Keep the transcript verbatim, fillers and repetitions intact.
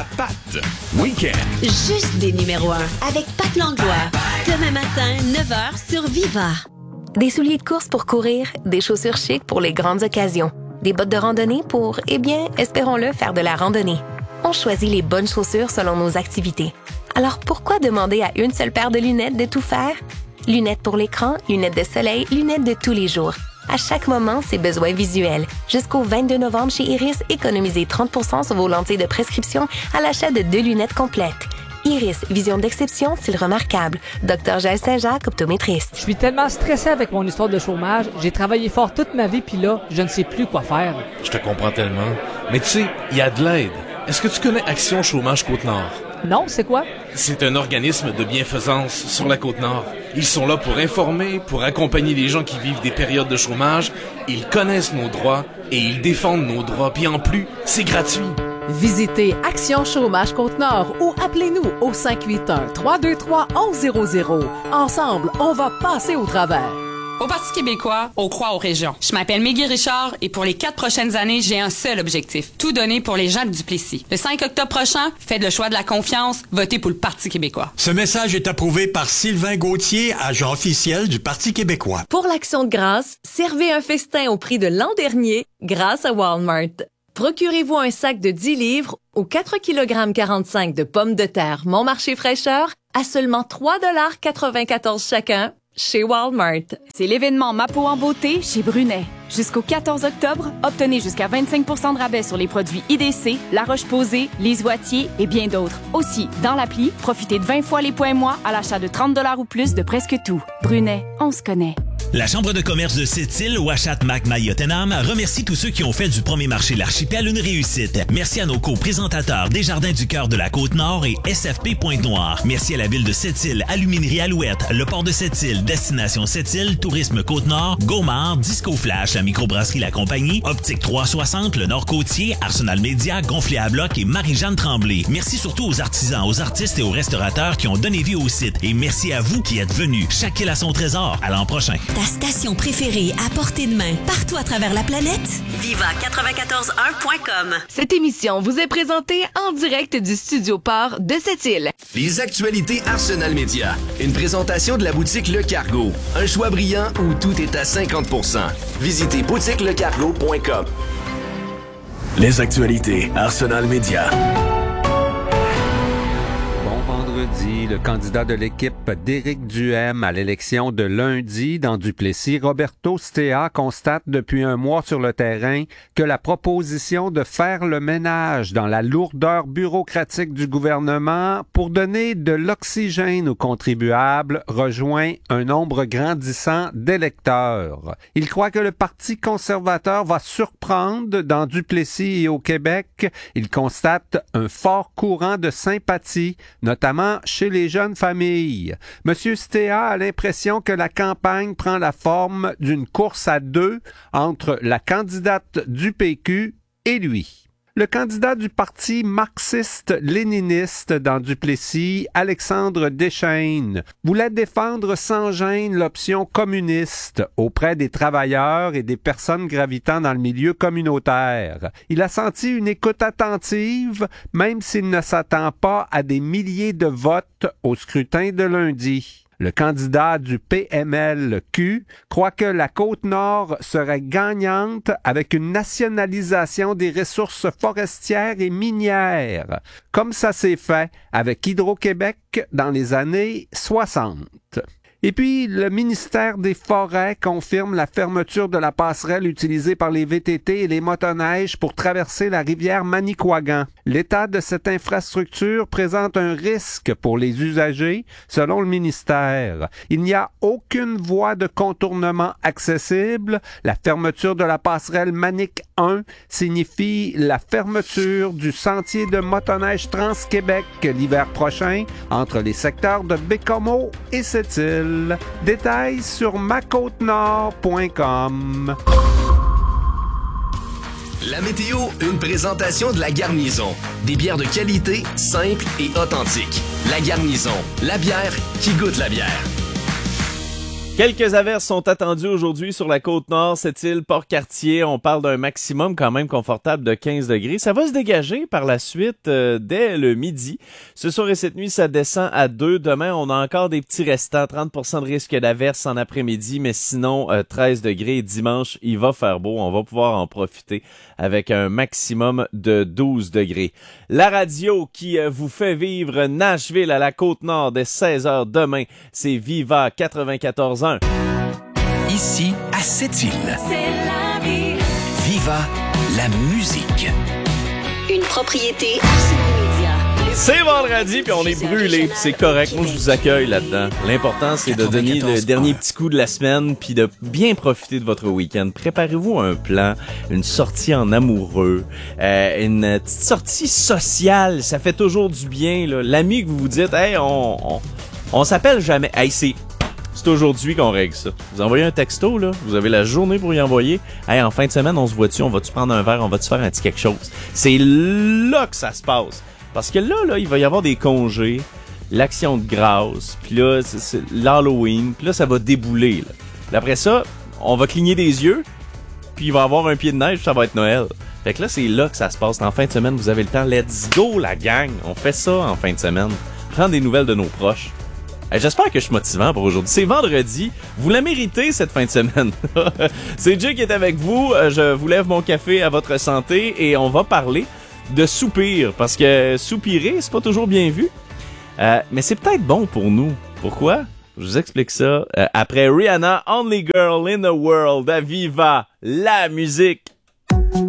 Pat. Week-end. Juste des numéros un avec Pat Langlois. Demain matin, neuf heures sur Viva. Des souliers de course pour courir, des chaussures chic pour les grandes occasions, des bottes de randonnée pour, eh bien, espérons-le, faire de la randonnée. On choisit les bonnes chaussures selon nos activités. Alors pourquoi demander à une seule paire de lunettes de tout faire? Lunettes pour l'écran, lunettes de soleil, lunettes de tous les jours. À chaque moment, ses besoins visuels. Jusqu'au vingt-deux novembre chez Iris, économisez trente pour cent sur vos lentilles de prescription à l'achat de deux lunettes complètes. Iris, vision d'exception, style remarquable. Docteur Jaël Saint-Jacques, optométriste. Je suis tellement stressé avec mon histoire de chômage. J'ai travaillé fort toute ma vie, puis là, je ne sais plus quoi faire. Je te comprends tellement. Mais tu sais, il y a de l'aide. Est-ce que tu connais Action Chômage Côte-Nord? Non, c'est quoi? C'est un organisme de bienfaisance sur la Côte-Nord. Ils sont là pour informer, pour accompagner les gens qui vivent des périodes de chômage. Ils connaissent nos droits et ils défendent nos droits. Puis en plus, c'est gratuit. Visitez Action Chômage Côte-Nord ou appelez-nous au cinq huit un, trois deux trois, onze zéro zéro. Ensemble, on va passer au travers. Au Parti québécois, on croit aux régions. Je m'appelle Mégui Richard et pour les quatre prochaines années, j'ai un seul objectif. Tout donner pour les gens du Plessis. Le cinq octobre prochain, faites le choix de la confiance, votez pour le Parti québécois. Ce message est approuvé par Sylvain Gauthier, agent officiel du Parti québécois. Pour l'Action de grâce, servez un festin au prix de l'an dernier grâce à Walmart. Procurez-vous un sac de dix livres ou quatre virgule quarante-cinq kilogrammes de pommes de terre Montmarché fraîcheur à seulement trois dollars quatre-vingt-quatorze chacun chez Walmart. C'est l'événement Ma peau en beauté chez Brunet. Jusqu'au quatorze octobre, obtenez jusqu'à vingt-cinq pour cent de rabais sur les produits I D C, La Roche-Posay, Les Oitiers et bien d'autres. Aussi, dans l'appli, profitez de vingt fois les points moi à l'achat de trente dollars ou plus de presque tout. Brunet, on se connaît. La Chambre de commerce de Sept-Îles, Ouachat, Mac, Tottenham remercie tous ceux qui ont fait du premier marché L'Archipel une réussite. Merci à nos co-présentateurs Desjardins du Cœur de la Côte-Nord et S F P Pointe-Noire. Merci à la ville de Sept-Îles, Aluminerie Alouette, le port de Sept-Îles, Destination Sept-Îles, Tourisme Côte-Nord, Gaumard, Disco Flash, la microbrasserie La Compagnie, Optique trois cent soixante, le Nord-Côtier, Arsenal Média, Gonflé à bloc et Marie-Jeanne Tremblay. Merci surtout aux artisans, aux artistes et aux restaurateurs qui ont donné vie au site. Et merci à vous qui êtes venus. Chaque île a son trésor. À l'an prochain. Ta station préférée à portée de main, partout à travers la planète? Viva quatre-vingt-quatorze un point com. Cette émission vous est présentée en direct du Studio Port de Sept-Îles. Les actualités Arsenal Média. Une présentation de la boutique Le Cargo. Un choix brillant où tout est à cinquante pour cent. Visitez boutique le cargo point com. Les actualités Arsenal Média. Vendredi, le candidat de l'équipe d'Éric Duhaime à l'élection de lundi dans Duplessis, Roberto Stea, constate depuis un mois sur le terrain que la proposition de faire le ménage dans la lourdeur bureaucratique du gouvernement pour donner de l'oxygène aux contribuables rejoint un nombre grandissant d'électeurs. Il croit que le Parti conservateur va surprendre dans Duplessis et au Québec. Il constate un fort courant de sympathie, notamment chez les jeunes familles. Monsieur Stea a l'impression que la campagne prend la forme d'une course à deux entre la candidate du P Q et lui. Le candidat du parti marxiste-léniniste dans Duplessis, Alexandre Deschênes, voulait défendre sans gêne l'option communiste auprès des travailleurs et des personnes gravitant dans le milieu communautaire. Il a senti une écoute attentive, même s'il ne s'attend pas à des milliers de votes au scrutin de lundi. Le candidat du P M L Q croit que la Côte-Nord serait gagnante avec une nationalisation des ressources forestières et minières, comme ça s'est fait avec Hydro-Québec dans les années soixante. Et puis, le ministère des Forêts confirme la fermeture de la passerelle utilisée par les V T T et les motoneiges pour traverser la rivière Manicouagan. L'état de cette infrastructure présente un risque pour les usagers, selon le ministère. Il n'y a aucune voie de contournement accessible. La fermeture de la passerelle Manic un signifie la fermeture du sentier de motoneige Trans-Québec l'hiver prochain entre les secteurs de Bécomo et Sept-Îles. Détails sur ma côte nord point com. La météo, une présentation de La Garnison. Des bières de qualité, simples et authentiques. La Garnison, la bière qui goûte la bière. Quelques averses sont attendues aujourd'hui sur la Côte-Nord, cette île Port-Cartier. On parle d'un maximum quand même confortable de quinze degrés. Ça va se dégager par la suite euh, dès le midi. Ce soir et cette nuit, ça descend à deux. Demain, on a encore des petits restants, trente pour cent de risque d'averse en après-midi, mais sinon, euh, treize degrés. Dimanche, il va faire beau. On va pouvoir en profiter avec un maximum de douze degrés. La radio qui euh, vous fait vivre Nashville à la Côte-Nord dès seize heures demain, c'est Viva quatre-vingt-quatorze ans. Ici, à Sept-Îles. C'est la vie. Viva la musique. Une propriété Arsenal Media. C'est vendredi, puis on est brûlé, c'est correct. Moi, je vous accueille là-dedans. L'important, c'est de donner le dernier petit coup de la semaine, puis de bien profiter de votre week-end. Préparez-vous un plan, une sortie en amoureux, euh, une petite sortie sociale. Ça fait toujours du bien, là. L'ami que vous vous dites, hey, on, on, on s'appelle jamais. Hey, c'est... C'est aujourd'hui qu'on règle ça. Vous envoyez un texto, là, vous avez la journée pour y envoyer. Hey, en fin de semaine, on se voit-tu, on va-tu prendre un verre, on va-tu faire un petit quelque chose? C'est là que ça se passe. Parce que là, là, il va y avoir des congés, l'action de grâce, puis là, c'est, c'est l'Halloween, puis là, ça va débouler. Là. Après ça, on va cligner des yeux, puis il va y avoir un pied de neige, puis ça va être Noël. Fait que là, c'est là que ça se passe. En fin de semaine, vous avez le temps. Let's go, la gang! On fait ça en fin de semaine. Prendre des nouvelles de nos proches. Hey, j'espère que je suis motivant pour aujourd'hui. C'est vendredi. Vous la méritez, cette fin de semaine. C'est Jay qui est avec vous. Je vous lève mon café à votre santé et on va parler de soupir. Parce que soupirer, c'est pas toujours bien vu. Euh, mais c'est peut-être bon pour nous. Pourquoi? Je vous explique ça. Euh, après Rihanna, Only Girl in the World, à Viva la musique.